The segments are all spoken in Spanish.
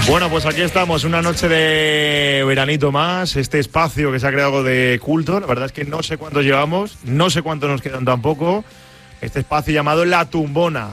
Bueno, pues aquí estamos, una noche de veranito más, este espacio que se ha creado de culto. La verdad es que no sé cuánto llevamos, no sé cuánto nos quedan tampoco. Este espacio llamado La Tumbona.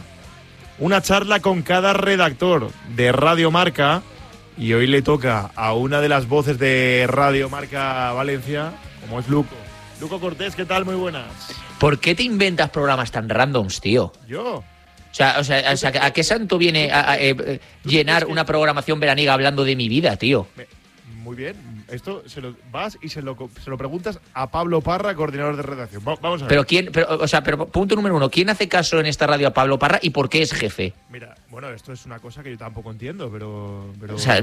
Una charla con cada redactor de Radio Marca. Y hoy le toca a una de las voces de Radio Marca Valencia, como es Luco. Luco Cortés, ¿qué tal? Muy buenas. ¿Por qué te inventas programas tan randoms, tío? ¿Yo? O sea, ¿a qué santo viene a llenar una programación veraniega hablando de mi vida, tío? Muy bien. Esto vas y se lo preguntas a Pablo Parra, coordinador de redacción. Vamos a ver. Pero punto número uno, ¿quién hace caso en esta radio a Pablo Parra y por qué es jefe? Mira, bueno, esto es una cosa que yo tampoco entiendo, pero o sea,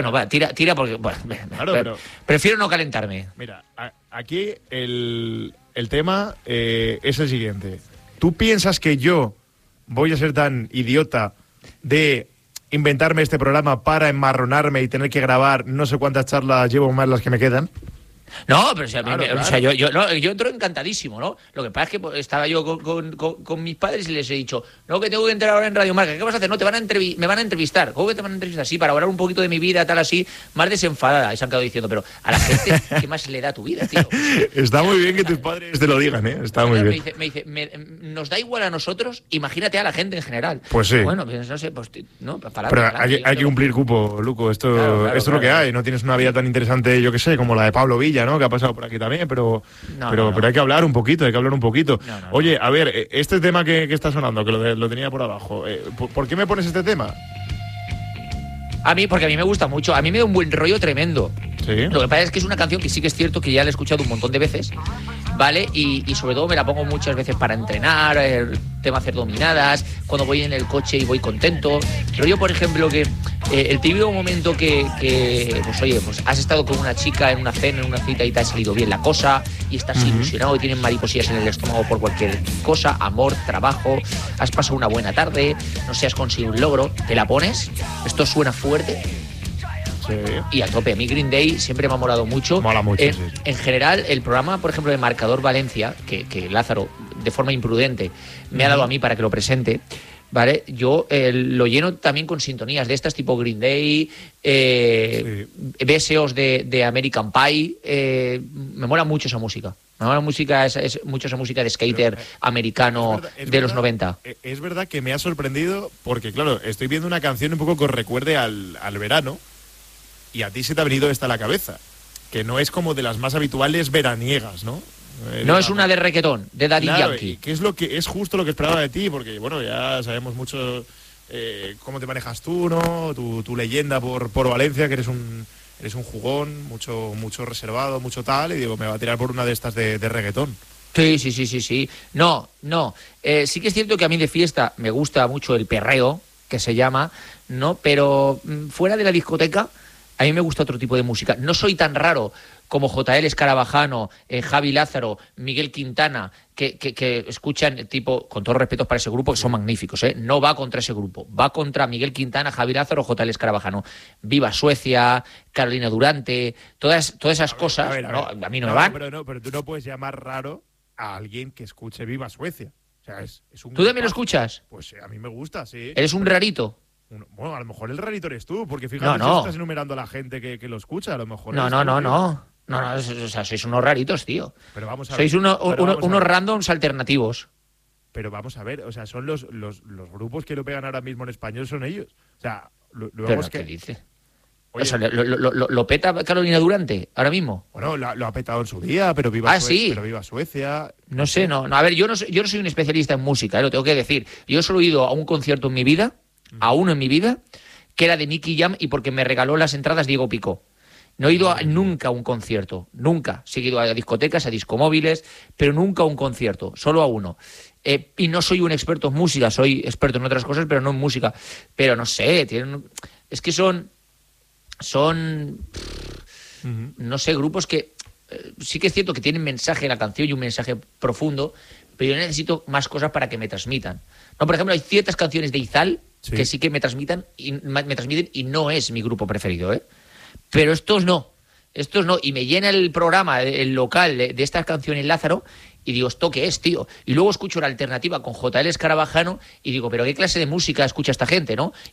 tira porque... Bueno, claro, pero prefiero no calentarme. Mira, aquí el tema es el siguiente. ¿Tú piensas que yo voy a ser tan idiota de inventarme este programa para enmarronarme y tener que grabar no sé cuántas charlas llevo más las que me quedan? No, pero claro. O sea, yo entro encantadísimo, ¿no? Lo que pasa es que estaba yo con mis padres y les he dicho, no, que tengo que entrar ahora en Radio Marca. ¿Qué vas a hacer? No, me van a entrevistar. ¿Cómo que te van a entrevistar? Sí, para hablar un poquito de mi vida, tal así, más desenfadada. Y se han quedado diciendo, pero a la gente, ¿qué más le da a tu vida, tío? Está muy bien que tus padres te lo digan, ¿eh? Está muy bien. Me dice, nos da igual a nosotros, imagínate a la gente en general. Pues sí. Bueno, pues no sé, pues no, para pero hay que cumplir cupo, Luco. Esto es lo que hay. No tienes una vida tan interesante, yo qué sé, como la de Pablo Villa, ¿no? Que ha pasado por aquí también, pero hay que hablar un poquito, Oye, a ver, este tema que está sonando, que lo tenía por abajo, ¿por qué me pones este tema? Porque a mí me gusta mucho, a mí me da un buen rollo tremendo. ¿Sí? Lo que pasa es que es una canción que sí que es cierto que ya la he escuchado un montón de veces, ¿vale? Y sobre todo me la pongo muchas veces para entrenar, el tema hacer dominadas, cuando voy en el coche y voy contento. Pero yo, por ejemplo, que el típico momento que pues oye, pues has estado con una chica en una cena, en una cita y te ha salido bien la cosa y estás ilusionado y tienes mariposillas en el estómago por cualquier cosa, amor, trabajo, has pasado una buena tarde, no sé, has conseguido un logro, te la pones, esto suena fuerte. Sí. Y a tope. A mí Green Day siempre me ha molado mucho. Mola mucho, sí. En general, el programa, por ejemplo, de Marcador Valencia, que Lázaro, de forma imprudente, me ha dado a mí para que lo presente, ¿vale? Yo lo lleno también con sintonías de estas tipo Green Day, BSOs de American Pie. Me mola mucho esa música. Me mola mucho esa música de skater americano de los 90. Es verdad que me ha sorprendido porque, claro, estoy viendo una canción un poco que os recuerde al verano. Y a ti se te ha venido esta a la cabeza, que no es como de las más habituales veraniegas, ¿no? No es una de reggaetón, de Daddy Yankee. Que es justo lo que esperaba de ti, porque bueno, ya sabemos mucho cómo te manejas tú, ¿no? Tu leyenda por Valencia, que eres un jugón, mucho reservado, mucho tal, y digo, me va a tirar por una de estas de reggaetón. Sí. No. Sí que es cierto que a mí de fiesta me gusta mucho el perreo, que se llama, ¿no? Pero fuera de la discoteca, a mí me gusta otro tipo de música. No soy tan raro como J.L. Escarabajano, Javi Lázaro, Miguel Quintana, que escuchan, tipo, con todos los respetos para ese grupo, que son magníficos, ¿eh? No va contra ese grupo, va contra Miguel Quintana, Javi Lázaro, J.L. Escarabajano. Viva Suecia, Carolina Durante, todas esas cosas, a mí no me van. Pero tú no puedes llamar raro a alguien que escuche Viva Suecia. O sea, es un... ¿Tú también lo escuchas? Pues a mí me gusta, sí. ¿Eres un rarito? Bueno, a lo mejor el rarito eres tú, porque fíjate si estás enumerando a la gente que lo escucha, a lo mejor... No, o sea, sois unos raritos, tío. Pero vamos a ver. Sois unos randoms alternativos. Pero vamos a ver, o sea, son los grupos que lo pegan ahora mismo en español, son ellos. O sea, ¿Pero qué dice? Oye, o sea, ¿lo peta Carolina Durante ahora mismo? Bueno, lo ha petado en su día, pero viva Suecia. No sé. A ver, yo no soy un especialista en música, lo tengo que decir. Yo solo he ido a un concierto en mi vida, a uno en mi vida, que era de Nicky Jam y porque me regaló las entradas Diego Picó. No he ido nunca a un concierto, nunca. He ido a discotecas, a discomóviles, pero nunca a un concierto, solo a uno. Y no soy un experto en música, soy experto en otras cosas, pero no en música. Pero no sé, es que son no sé, grupos que sí que es cierto que tienen mensaje en la canción y un mensaje profundo, pero yo necesito más cosas para que me transmitan. No, por ejemplo, hay ciertas canciones de Izal que sí que me transmiten y no es mi grupo preferido, ¿eh? Pero estos no, y me llena el programa, el local de estas canciones Lázaro, y digo, ¿esto qué es, tío? Y luego escucho la alternativa con J.L. Escarabajano y digo, ¿pero qué clase de música escucha esta gente, no?